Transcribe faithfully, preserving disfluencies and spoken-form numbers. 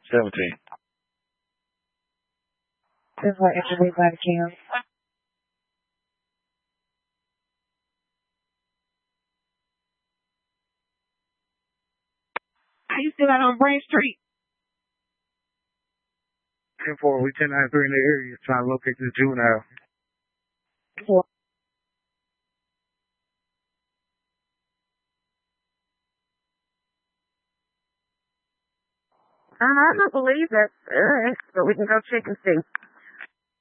seventeen. This is what everybody can. Are you still out on Brain Street? ten four, we ten ninety-three in the area trying to locate this juvenile. Four. Um, I don't believe that's it, but we can go check and see.